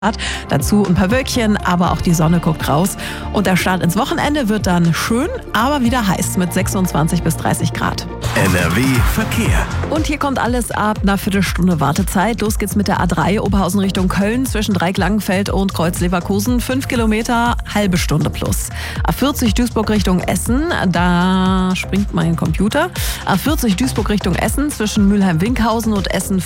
Dazu ein paar Wölkchen, aber auch die Sonne guckt raus. Und der Start ins Wochenende wird dann schön, aber wieder heiß mit 26 bis 30 Grad. NRW Verkehr. Und hier kommt alles ab einer Viertelstunde Wartezeit. Los geht's mit der A3 Oberhausen Richtung Köln zwischen Dreieck-Langenfeld und Kreuz-Leverkusen. 5 Kilometer, halbe Stunde plus. A40 Duisburg Richtung Essen, da springt mein Computer. A40 Duisburg Richtung Essen zwischen Mülheim-Winkhausen und Essen